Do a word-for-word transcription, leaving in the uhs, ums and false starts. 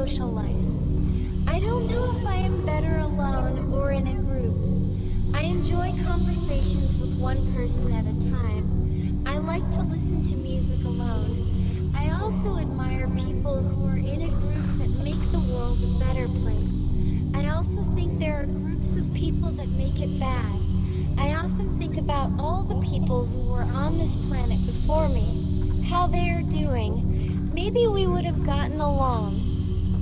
social life. I don't know if I am better alone or in a group. I enjoy conversations with one person at a time. I like to listen to music alone. I also admire people who are in a group that make the world a better place. I also think there are groups of people that make it bad. I often think about all the people who were on this planet before me, how they are doing. Maybe we would have gotten along.